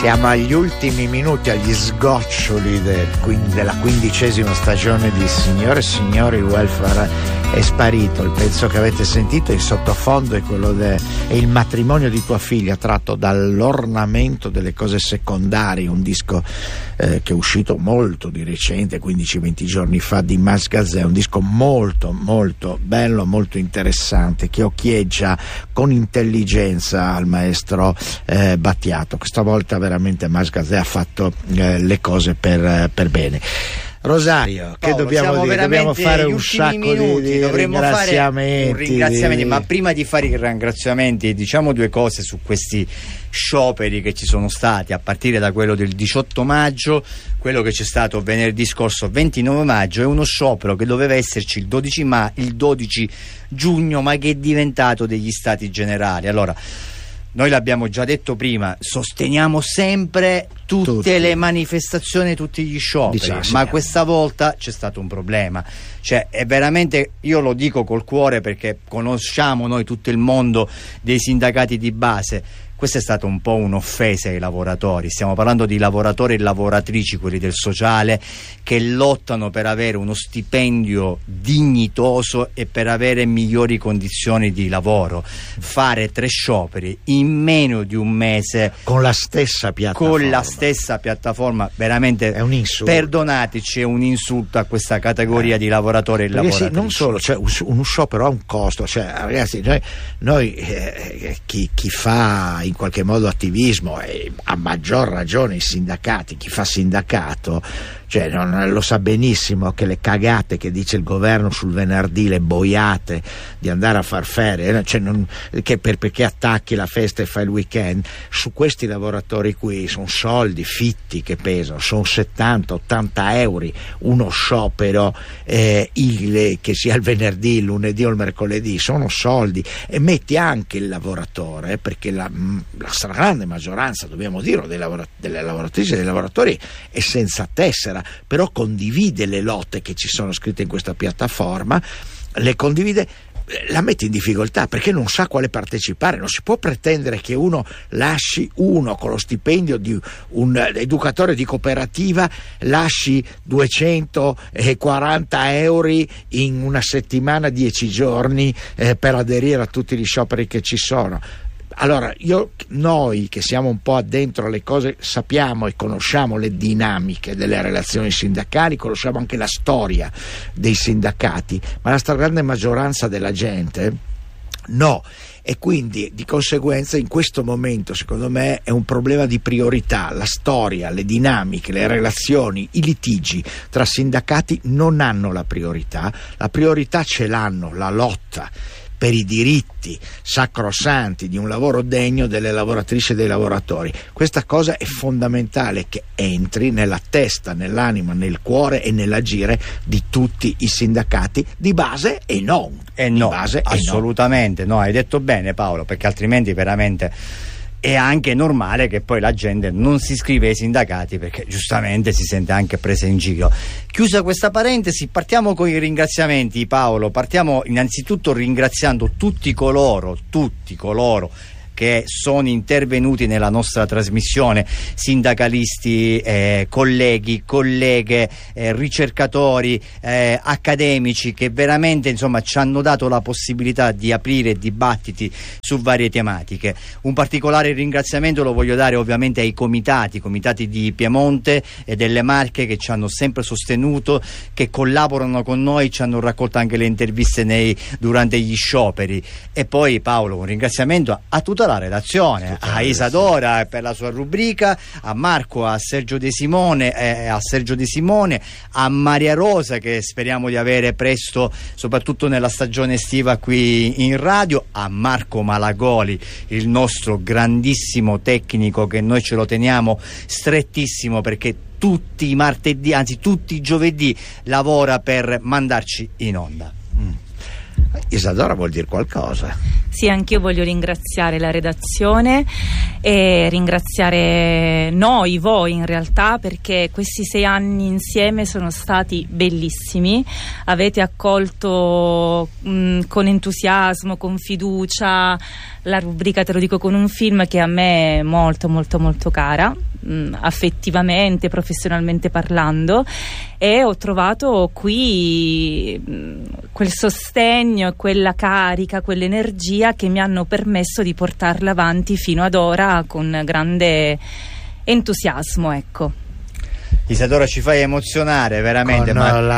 Siamo agli ultimi minuti, agli sgoccioli della 15ª stagione di Signore e Signori, il welfare è sparito. Il pezzo che avete sentito in sottofondo è quello è il matrimonio di tua figlia, tratto dall'ornamento delle cose secondarie, un disco che è uscito molto di recente, 15-20 giorni fa, di Mas Gazzè, un disco molto molto bello, molto interessante, che occhieggia con intelligenza al maestro Battiato. Questa volta veramente Mas Gazzè ha fatto le cose per bene. Rosario, che Paolo, dobbiamo dire? Dobbiamo fare un sacco di ringraziamenti. Ma prima di fare i ringraziamenti diciamo due cose su questi scioperi che ci sono stati, a partire da quello del 18 maggio, quello che c'è stato venerdì scorso 29 maggio, è uno sciopero che doveva esserci il 12 giugno, ma che è diventato degli stati generali. Allora, noi l'abbiamo già detto prima, sosteniamo sempre tutte le manifestazioni, tutti gli scioperi, ma questa volta c'è stato un problema. Cioè, è veramente, io lo dico col cuore perché conosciamo noi tutto il mondo dei sindacati di base. Questa è stata un po' un'offesa ai lavoratori. Stiamo parlando di lavoratori e lavoratrici, quelli del sociale, che lottano per avere uno stipendio dignitoso e per avere migliori condizioni di lavoro. Fare 3 scioperi in meno di un mese con la stessa piattaforma, veramente è un insulto. Perdonateci, è un insulto a questa categoria di lavoratori e lavoratrici. Sì, non solo, cioè, uno sciopero ha un costo. Cioè, ragazzi, noi chi fa in qualche modo attivismo, e a maggior ragione i sindacati, chi fa sindacato, cioè lo sa benissimo che le cagate che dice il governo sul venerdì, le boiate di andare a far ferie, cioè perché attacchi la festa e fai il weekend, su questi lavoratori qui sono soldi fitti che pesano, sono 70-80 euro uno sciopero, che sia il venerdì, il lunedì o il mercoledì, sono soldi, e metti anche il lavoratore, perché la stragrande maggioranza, dobbiamo dirlo, delle lavoratrici e dei lavoratori è senza tessera, però condivide le lotte che ci sono scritte in questa piattaforma, le condivide, la mette in difficoltà perché non sa quale partecipare. Non si può pretendere che uno con lo stipendio di un educatore di cooperativa lasci 240 euro in una settimana, 10 giorni, per aderire a tutti gli scioperi che ci sono. Allora, noi che siamo un po' addentro alle cose sappiamo e conosciamo le dinamiche delle relazioni sindacali, conosciamo anche la storia dei sindacati, ma la stragrande maggioranza della gente no, e quindi di conseguenza in questo momento secondo me è un problema di priorità. La storia, le dinamiche, le relazioni, i litigi tra sindacati non hanno la priorità ce l'hanno la lotta per i diritti sacrosanti di un lavoro degno delle lavoratrici e dei lavoratori. Questa cosa è fondamentale, che entri nella testa, nell'anima, nel cuore e nell'agire di tutti i sindacati di base e non. Assolutamente no, hai detto bene Paolo, perché altrimenti veramente è anche normale che poi la gente non si iscrive ai sindacati, perché giustamente si sente anche presa in giro. Chiusa questa parentesi, partiamo con i ringraziamenti, Paolo. Partiamo innanzitutto ringraziando tutti coloro che sono intervenuti nella nostra trasmissione, sindacalisti, colleghi, colleghe, ricercatori, accademici, che veramente insomma ci hanno dato la possibilità di aprire dibattiti su varie tematiche. Un particolare ringraziamento lo voglio dare ovviamente ai comitati di Piemonte e delle Marche, che ci hanno sempre sostenuto, che collaborano con noi, ci hanno raccolto anche le interviste durante gli scioperi. E poi Paolo, un ringraziamento a tutta la redazione, a Isadora per la sua rubrica, a Marco, a Sergio De Simone, a Maria Rosa, che speriamo di avere presto, soprattutto nella stagione estiva qui in radio, a Marco Malagoli, il nostro grandissimo tecnico, che noi ce lo teniamo strettissimo perché tutti i martedì, anzi tutti i giovedì, lavora per mandarci in onda. Isadora vuol dire qualcosa? Sì, anch'io voglio ringraziare la redazione e ringraziare voi in realtà, perché questi 6 anni insieme sono stati bellissimi. Avete accolto con entusiasmo, con fiducia la rubrica Te lo dico con un film, che a me è molto molto molto cara, affettivamente, professionalmente parlando, e ho trovato qui quel sostegno, quella carica, quell'energia che mi hanno permesso di portarla avanti fino ad ora con grande entusiasmo, ecco. Isadora, ci fai emozionare veramente, con la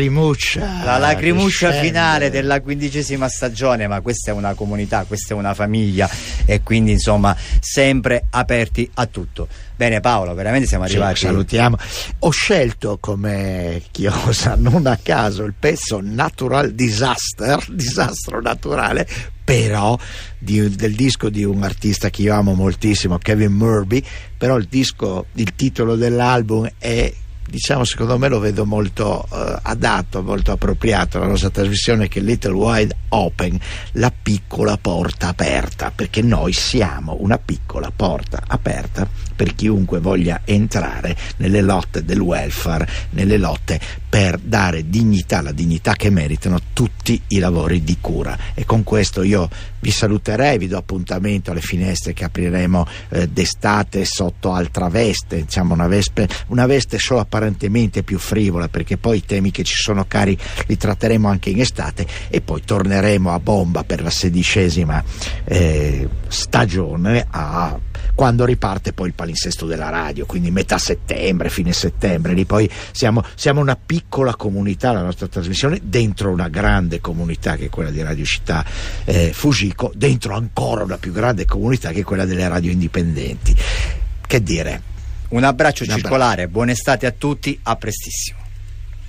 lacrimuccia finale della 15ª stagione, ma questa è una comunità, questa è una famiglia, e quindi insomma sempre aperti a tutto. Bene Paolo, veramente siamo arrivati. Sì, salutiamo. Ho scelto come chiosa, non a caso, il pezzo Natural Disaster, disastro naturale, però del disco di un artista che io amo moltissimo, Kevin Murphy. Però il titolo dell'album è, diciamo, secondo me lo vedo molto adatto, molto appropriato alla nostra trasmissione, che è Little Wide Open, la piccola porta aperta, perché noi siamo una piccola porta aperta per chiunque voglia entrare nelle lotte del welfare, nelle lotte per dare dignità, la dignità che meritano tutti i lavori di cura. E con questo io vi saluterei, vi do appuntamento alle finestre che apriremo d'estate sotto altra veste, diciamo una veste solo apparentemente più frivola, perché poi i temi che ci sono cari li tratteremo anche in estate, e poi torneremo a bomba per la 16ª stagione, quando riparte poi il palinsesto della radio, quindi metà settembre, fine settembre. Lì poi siamo una piccola comunità, la nostra trasmissione, dentro una grande comunità che è quella di Radio Città Fugico, dentro ancora una più grande comunità che è quella delle radio indipendenti. Che dire? Un abbraccio circolare, buona estate a tutti, a prestissimo.